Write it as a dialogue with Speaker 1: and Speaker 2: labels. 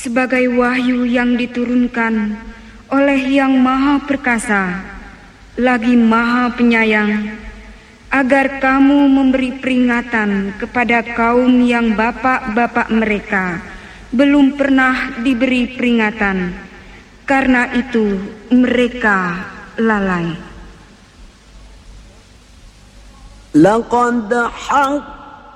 Speaker 1: sebagai wahyu yang diturunkan oleh Yang Maha Perkasa, lagi Maha Penyayang, agar kamu memberi peringatan kepada kaum yang bapak-bapak mereka belum pernah diberi peringatan, karena itu mereka lalai.
Speaker 2: Laqad haqqa